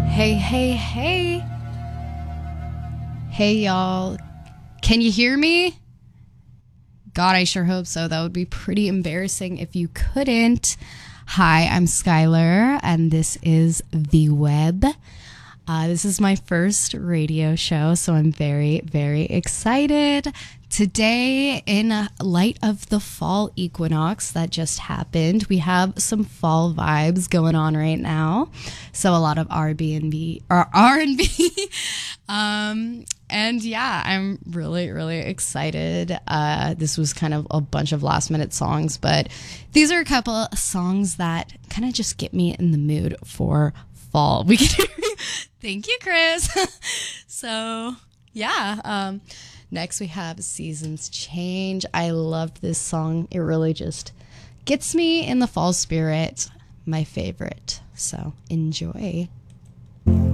Hey, hey, hey. Hey, y'all. Can you hear me? God, I sure hope so. That would be pretty embarrassing if you couldn't. Hi, I'm Skylar, and this is The Web. This is my first radio show, so I'm very, very excited. Today, in light of the fall equinox that just happened, we have some fall vibes going on right now. So a lot of R&B. And yeah, I'm really, really excited. This was kind of a bunch of last minute songs, but these are a couple of songs that kind of just get me in the mood for fall. We can Thank you, Chris. So yeah, next we have Seasons Change. I loved this song. It really just gets me in the fall spirit. My favorite. So enjoy.